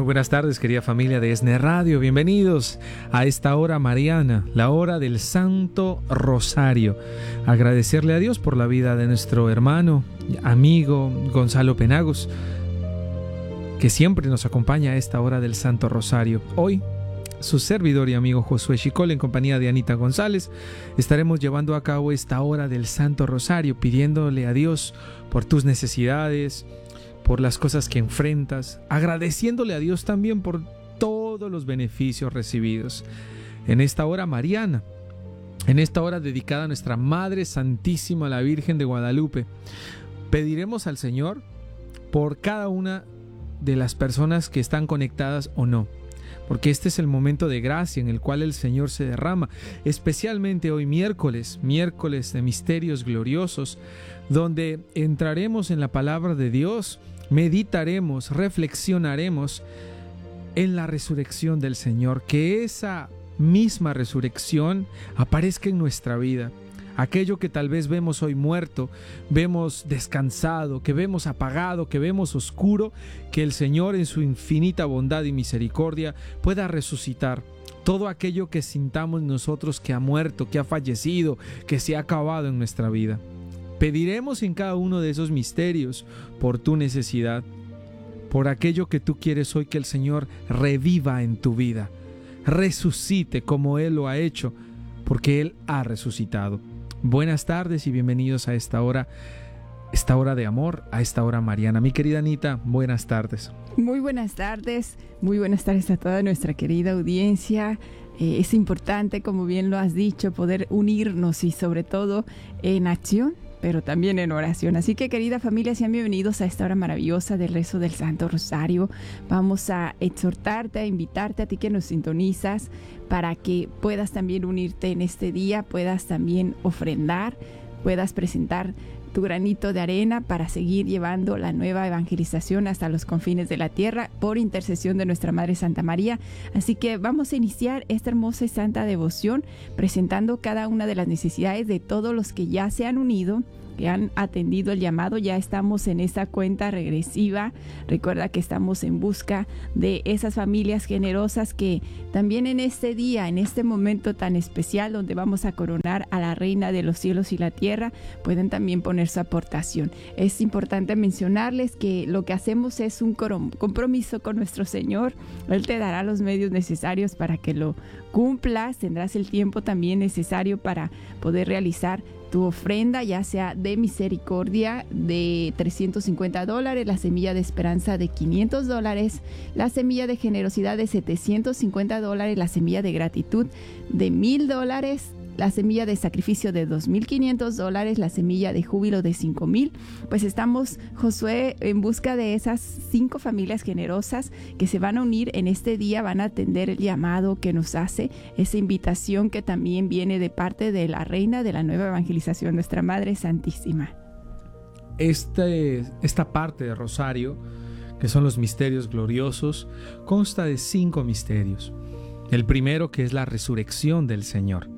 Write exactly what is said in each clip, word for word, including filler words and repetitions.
buenas tardes, querida familia de ESNE Radio. Bienvenidos a esta hora mariana, la hora del Santo Rosario. Agradecerle a Dios por la vida de nuestro hermano, amigo Gonzalo Penagos, que siempre nos acompaña a esta hora del Santo Rosario. Hoy, su servidor y amigo Josué Chicol, en compañía de Anita González, estaremos llevando a cabo esta hora del Santo Rosario, pidiéndole a Dios por tus necesidades, por las cosas que enfrentas, agradeciéndole a Dios también por todos los beneficios recibidos. En esta hora mariana, en esta hora dedicada a nuestra Madre Santísima, la Virgen de Guadalupe, pediremos al Señor por cada una de las personas que están conectadas o no, porque este es el momento de gracia en el cual el Señor se derrama, especialmente hoy miércoles, miércoles de misterios gloriosos, donde entraremos en la palabra de Dios, meditaremos, reflexionaremos en la resurrección del Señor, que esa misma resurrección aparezca en nuestra vida. Aquello que tal vez vemos hoy muerto, vemos descansado, que vemos apagado, que vemos oscuro, que el Señor en su infinita bondad y misericordia pueda resucitar. Todo aquello que sintamos nosotros que ha muerto, que ha fallecido, que se ha acabado en nuestra vida. Pediremos en cada uno de esos misterios por tu necesidad, por aquello que tú quieres hoy que el Señor reviva en tu vida, resucite como Él lo ha hecho, porque Él ha resucitado. Buenas tardes y bienvenidos a esta hora, esta hora de amor, a esta hora mariana. Mi querida Anita, buenas tardes. Muy buenas tardes, muy buenas tardes a toda nuestra querida audiencia. Eh, es importante, como bien lo has dicho, poder unirnos y sobre todo en acción, pero también en oración. Así que, querida familia, sean bienvenidos a esta hora maravillosa del rezo del Santo Rosario. Vamos a exhortarte, a invitarte a ti que nos sintonizas para que puedas también unirte en este día, puedas también ofrendar, puedas presentar tu granito de arena para seguir llevando la nueva evangelización hasta los confines de la tierra por intercesión de nuestra Madre Santa María. Así que vamos a iniciar esta hermosa y santa devoción presentando cada una de las necesidades de todos los que ya se han unido, que han atendido el llamado. Ya estamos en esta cuenta regresiva. Recuerda que estamos en busca de esas familias generosas que también en este día, en este momento tan especial donde vamos a coronar a la Reina de los cielos y la tierra, pueden también poner su aportación. Es importante mencionarles que lo que hacemos es un compromiso con nuestro Señor. Él te dará los medios necesarios para que lo cumplas. Tendrás el tiempo también necesario para poder realizar tu ofrenda, ya sea de misericordia de trescientos cincuenta dólares, la semilla de esperanza de quinientos dólares, la semilla de generosidad de setecientos cincuenta dólares, la semilla de gratitud de mil dólares, la semilla de sacrificio de dos mil quinientos dólares, la semilla de júbilo de cinco mil. Pues estamos, Josué, en busca de esas cinco familias generosas que se van a unir en este día, van a atender el llamado que nos hace, esa invitación que también viene de parte de la Reina de la Nueva Evangelización, nuestra Madre Santísima. Este, esta parte de Rosario, que son los misterios gloriosos, consta de cinco misterios. El primero, que es la resurrección del Señor.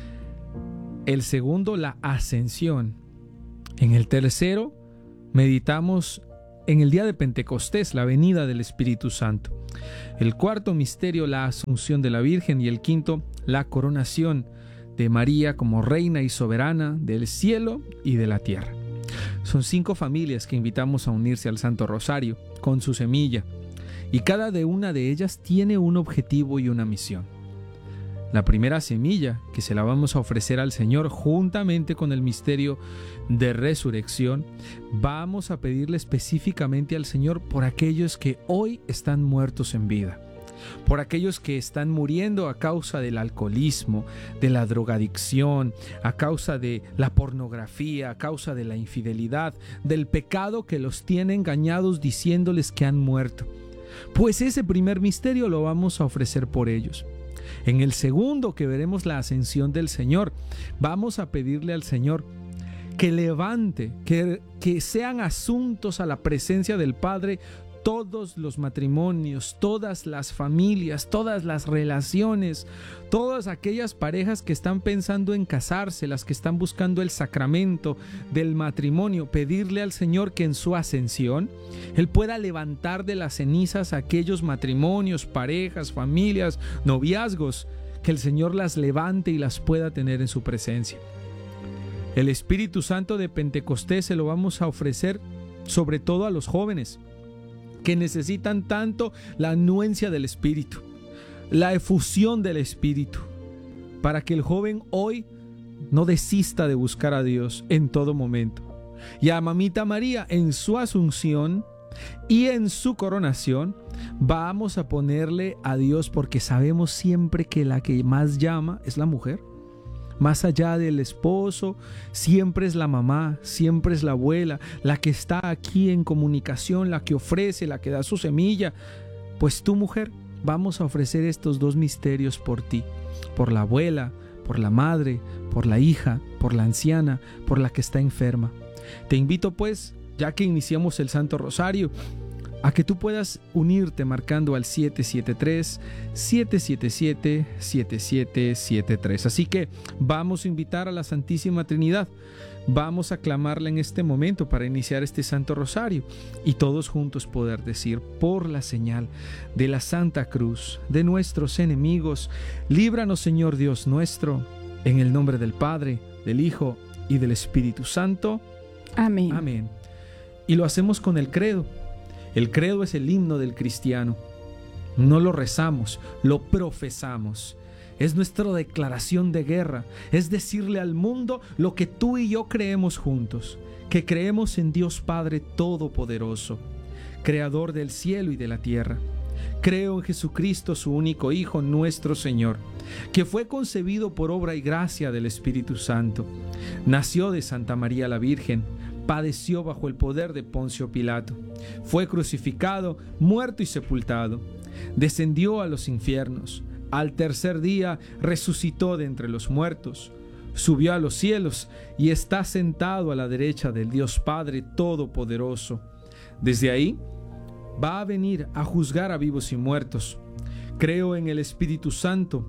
El segundo, la ascensión. En el tercero, meditamos en el día de Pentecostés, la venida del Espíritu Santo. El cuarto misterio, la asunción de la Virgen. Y el quinto, la coronación de María como reina y soberana del cielo y de la tierra. Son cinco familias que invitamos a unirse al Santo Rosario con su semilla. Y cada de una de ellas tiene un objetivo y una misión. La primera semilla, que se la vamos a ofrecer al Señor juntamente con el misterio de resurrección, vamos a pedirle específicamente al Señor por aquellos que hoy están muertos en vida, por aquellos que están muriendo a causa del alcoholismo, de la drogadicción, a causa de la pornografía, a causa de la infidelidad, del pecado que los tiene engañados diciéndoles que han muerto. Pues ese primer misterio lo vamos a ofrecer por ellos. En el segundo, que veremos la ascensión del Señor, vamos a pedirle al Señor que levante, que, que sean asuntos a la presencia del Padre todos los matrimonios, todas las familias, todas las relaciones, todas aquellas parejas que están pensando en casarse, las que están buscando el sacramento del matrimonio, pedirle al Señor que en su ascensión Él pueda levantar de las cenizas a aquellos matrimonios, parejas, familias, noviazgos, que el Señor las levante y las pueda tener en su presencia. El Espíritu Santo de Pentecostés se lo vamos a ofrecer sobre todo a los jóvenes que necesitan tanto la anuencia del Espíritu, la efusión del Espíritu, para que el joven hoy no desista de buscar a Dios en todo momento. Y a Mamita María en su asunción y en su coronación vamos a ponerle a Dios, porque sabemos siempre que la que más llama es la mujer. Más allá del esposo, siempre es la mamá, siempre es la abuela, la que está aquí en comunicación, la que ofrece, la que da su semilla. Pues tú, mujer, vamos a ofrecer estos dos misterios por ti, por la abuela, por la madre, por la hija, por la anciana, por la que está enferma. Te invito pues, ya que iniciamos el Santo Rosario, a que tú puedas unirte marcando al siete siete tres, siete siete siete, siete siete siete tres. Así que vamos a invitar a la Santísima Trinidad. Vamos a clamarla en este momento para iniciar este Santo Rosario y todos juntos poder decir: por la señal de la Santa Cruz de nuestros enemigos, líbranos, Señor Dios nuestro, en el nombre del Padre, del Hijo y del Espíritu Santo. Amén. Amén. Y lo hacemos con el credo. El credo es el himno del cristiano. No lo rezamos, lo profesamos. Es nuestra declaración de guerra. Es decirle al mundo lo que tú y yo creemos juntos, que creemos en Dios Padre Todopoderoso, Creador del cielo y de la tierra. Creo en Jesucristo, su único Hijo, nuestro Señor, que fue concebido por obra y gracia del Espíritu Santo. Nació de Santa María la Virgen, padeció bajo el poder de Poncio Pilato, fue crucificado, muerto y sepultado, descendió a los infiernos, al tercer día resucitó de entre los muertos, subió a los cielos y está sentado a la derecha del Dios Padre Todopoderoso. Desde ahí va a venir a juzgar a vivos y muertos. Creo en el Espíritu Santo,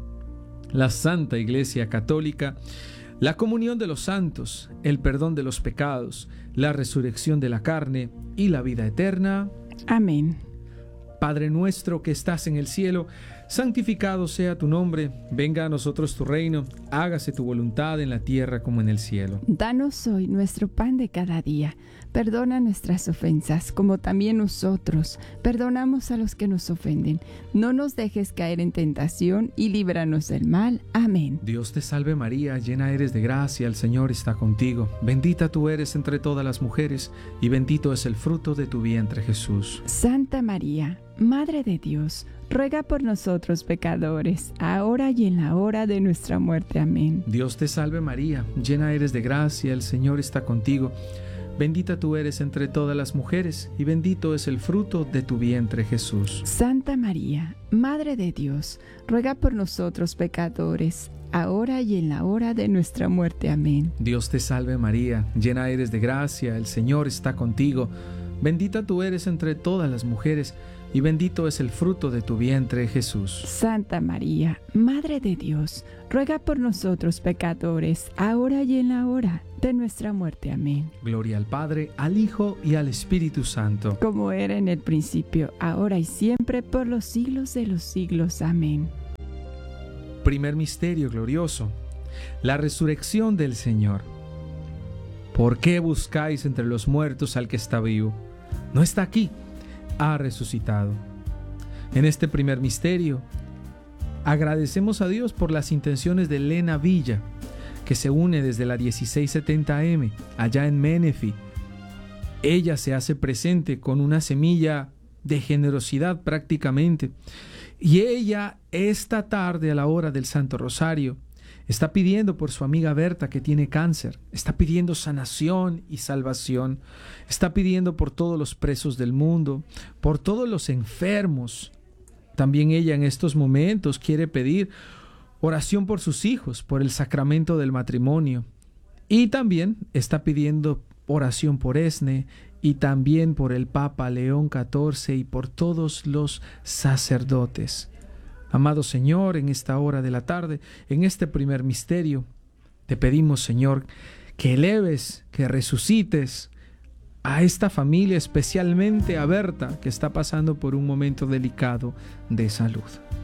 la Santa Iglesia Católica, la comunión de los santos, el perdón de los pecados, la resurrección de la carne y la vida eterna. Amén. Padre nuestro que estás en el cielo, santificado sea tu nombre, venga a nosotros tu reino, hágase tu voluntad en la tierra como en el cielo. Danos hoy nuestro pan de cada día. Perdona nuestras ofensas, como también nosotros perdonamos a los que nos ofenden. No nos dejes caer en tentación y líbranos del mal. Amén. Dios te salve María, llena eres de gracia, el Señor está contigo. Bendita tú eres entre todas las mujeres, y bendito es el fruto de tu vientre, Jesús. Santa María, Madre de Dios, ruega por nosotros pecadores, ahora y en la hora de nuestra muerte. Amén. Dios te salve María, llena eres de gracia, el Señor está contigo. Bendita tú eres entre todas las mujeres, y bendito es el fruto de tu vientre, Jesús. Santa María, Madre de Dios, ruega por nosotros pecadores, ahora y en la hora de nuestra muerte. Amén. Dios te salve María, llena eres de gracia, el Señor está contigo. Bendita tú eres entre todas las mujeres, y bendito es el fruto de tu vientre, Jesús. Santa María, Madre de Dios, ruega por nosotros pecadores, ahora y en la hora de nuestra muerte. Amén. Gloria al Padre, al Hijo y al Espíritu Santo. Como era en el principio, ahora y siempre, por los siglos de los siglos. Amén. Primer misterio glorioso, la resurrección del Señor. ¿Por qué buscáis entre los muertos al que está vivo? No está aquí, ha resucitado. En este primer misterio, agradecemos a Dios por las intenciones de Elena Villa, que se une desde la dieciséis setenta eme, allá en Menifee. Ella se hace presente con una semilla de generosidad prácticamente. Y ella, esta tarde a la hora del Santo Rosario, está pidiendo por su amiga Berta, que tiene cáncer. Está pidiendo sanación y salvación. Está pidiendo por todos los presos del mundo, por todos los enfermos. También ella en estos momentos quiere pedir oración por sus hijos, por el sacramento del matrimonio. Y también está pidiendo oración por Esne y también por el Papa León catorce y por todos los sacerdotes. Amado Señor, en esta hora de la tarde, en este primer misterio, te pedimos, Señor, que eleves, que resucites a esta familia, especialmente a Berta, que está pasando por un momento delicado de salud.